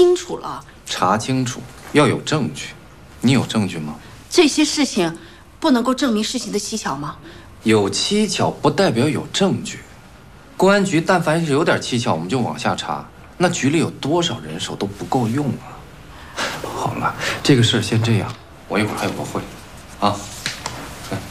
清楚了。 查清楚要有证据，你有证据吗？ 这些事情不能够证明事情的蹊跷吗？ 有蹊跷不代表有证据。公安局但凡是有点蹊跷，我们就往下查。那局里有多少人手都不够用啊！好了，这个事儿先这样，我一会儿还有个会，啊。